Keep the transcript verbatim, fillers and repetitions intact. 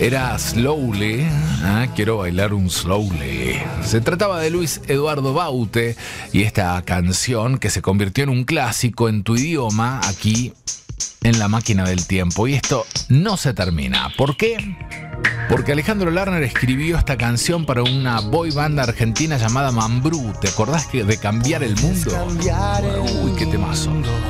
Era Slowly, ¿eh? Quiero bailar un Slowly. Se trataba de Luis Eduardo Baute y esta canción que se convirtió en un clásico en tu idioma aquí en La Máquina del Tiempo. Y esto no se termina. ¿Por qué? Porque Alejandro Lerner escribió esta canción para una boy banda argentina llamada Mambrú. ¿Te acordás que de Cambiar el Mundo? Uy, qué temazo.